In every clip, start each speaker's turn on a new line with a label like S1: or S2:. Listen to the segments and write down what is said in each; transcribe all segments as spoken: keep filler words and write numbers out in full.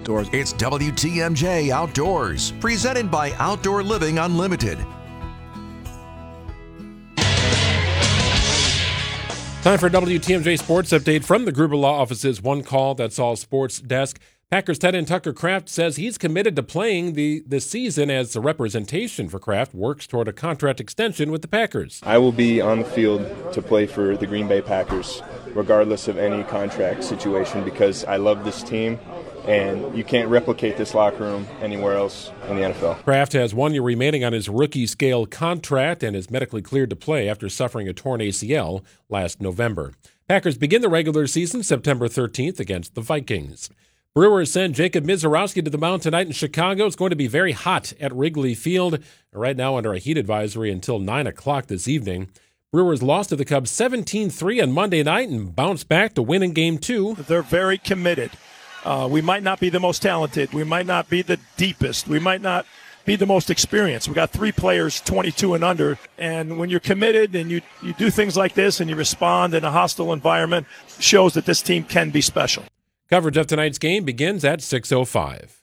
S1: outdoors.
S2: It's W T M J Outdoors, presented by Outdoor Living Unlimited.
S3: Time for a W T M J Sports Update from the Gruber Law Office's One Call, That's All Sports desk. Packers tight end Tucker Kraft says he's committed to playing the this season as the representation for Kraft works toward a contract extension with the Packers.
S4: I will be on the field to play for the Green Bay Packers, regardless of any contract situation, because I love this team, and you can't replicate this locker room anywhere else in the N F L.
S3: Kraft has one year remaining on his rookie scale contract and is medically cleared to play after suffering a torn A C L last November. Packers begin the regular season September thirteenth against the Vikings. Brewers send Jacob Misiorowski to the mound tonight in Chicago. It's going to be very hot at Wrigley Field, right now under a heat advisory until nine o'clock this evening. Brewers lost to the Cubs seventeen three on Monday night and bounced back to win in Game two.
S5: They're very committed. Uh, we might not be the most talented. We might not be the deepest. We might not be the most experienced. We got three players twenty-two and under, and when you're committed and you, you do things like this and you respond in a hostile environment, shows that this team can be special.
S3: Coverage of tonight's game begins at six oh five.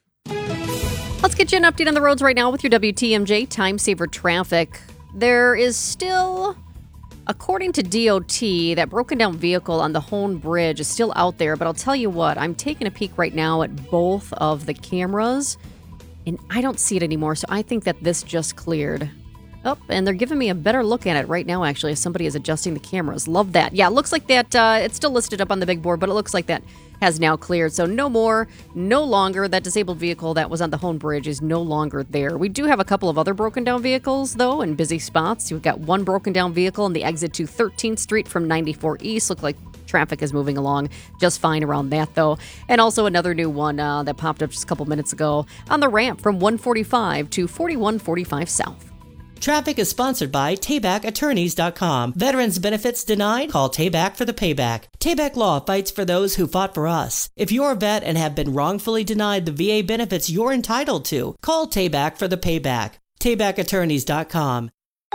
S6: Let's get you an update on the roads right now with your W T M J Time Saver traffic. There is still, according to D O T, that broken down vehicle on the Hone Bridge is still out there. But I'll tell you what, I'm taking a peek right now at both of the cameras, and I don't see it anymore. So I think that this just cleared. Oh, and they're giving me a better look at it right now, actually, as somebody is adjusting the cameras. Love that. Yeah, it looks like that. Uh, it's still listed up on the big board, but it looks like that has now cleared. So no more, no longer. That disabled vehicle that was on the Hone Bridge is no longer there. We do have a couple of other broken down vehicles, though, in busy spots. We've got one broken down vehicle on the exit to thirteenth Street from ninety-four East. Look like traffic is moving along just fine around that, though. And also another new one uh, that popped up just a couple minutes ago on the ramp from one forty-five to forty-one forty-five South.
S7: Traffic is sponsored by Tayback Attorneys dot com. Veterans benefits denied? Call Tayback for the payback. Tayback Law fights for those who fought for us. If you're a vet and have been wrongfully denied the V A benefits you're entitled to, call Tayback for the payback. Tayback Attorneys dot com.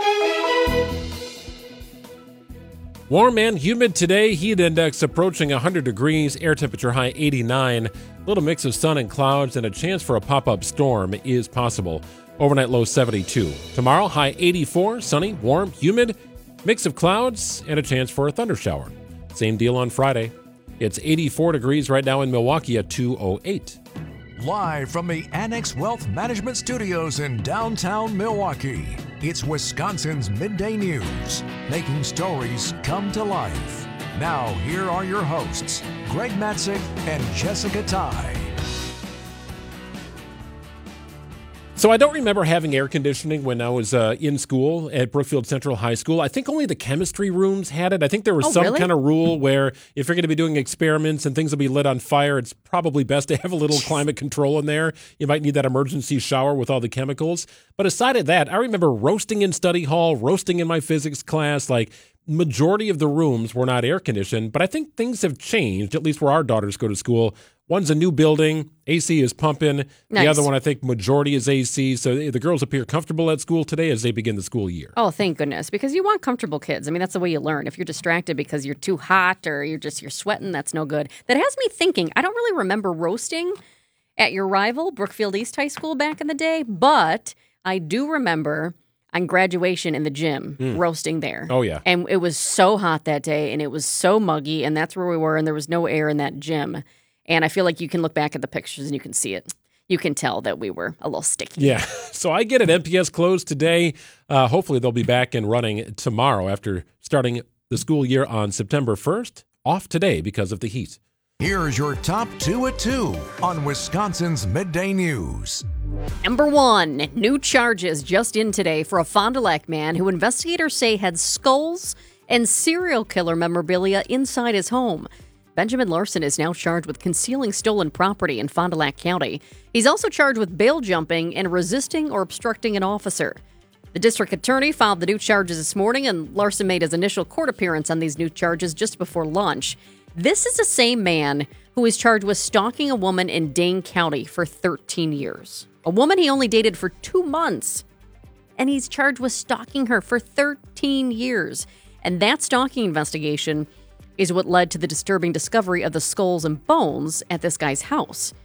S3: Warm and humid today, heat index approaching one hundred degrees, air temperature high eighty-nine. A little mix of sun and clouds and a chance for a pop-up storm is possible. Overnight low seventy-two. Tomorrow, high eighty-four, sunny, warm, humid, mix of clouds, and a chance for a thundershower. Same deal on Friday. It's eighty-four degrees right now in Milwaukee at two oh eight.
S2: Live from the Annex Wealth Management Studios in downtown Milwaukee, it's Wisconsin's Midday News, making stories come to life. Now, here are your hosts, Greg Matzik and Jessica Ty.
S3: So I don't remember having air conditioning when I was uh, in school at Brookfield Central High School. I think only the chemistry rooms had it. I think there was
S6: Oh,
S3: some
S6: really?
S3: kind of rule where if you're going to be doing experiments and things will be lit on fire, it's probably best to have a little climate control in there. You might need that emergency shower with all the chemicals. But aside of that, I remember roasting in study hall, roasting in my physics class. Like, majority of the rooms were not air conditioned. But I think things have changed, at least where our daughters go to school. One's a new building, A C is pumping.
S6: Nice.
S3: The other one, I think, majority is A C. So the girls appear comfortable at school today as they begin the school year.
S6: Oh, thank goodness, because you want comfortable kids. I mean, that's the way you learn. If you're distracted because you're too hot or you're just you're sweating, that's no good. That has me thinking. I don't really remember roasting at your rival, Brookfield East High School, back in the day, but I do remember on graduation in the gym, mm. roasting there.
S3: Oh, yeah.
S6: And it was so hot that day, and it was so muggy, and that's where we were, and there was no air in that gym. And I feel like you can look back at the pictures and you can see it. You can tell that we were a little sticky.
S3: Yeah. So I get it. M P S closed today. Uh, hopefully they'll be back and running tomorrow after starting the school year on September first. Off today because of the heat.
S2: Here's your top two at two on Wisconsin's Midday News.
S6: Number one, new charges just in today for a Fond du Lac man who investigators say had skulls and serial killer memorabilia inside his home. Benjamin Larson is now charged with concealing stolen property in Fond du Lac County. He's also charged with bail jumping and resisting or obstructing an officer. The district attorney filed the new charges this morning, and Larson made his initial court appearance on these new charges just before lunch. This is the same man who is charged with stalking a woman in Dane County for thirteen years. A woman he only dated for two months. And he's charged with stalking her for thirteen years. And that stalking investigation is what led to the disturbing discovery of the skulls and bones at this guy's house.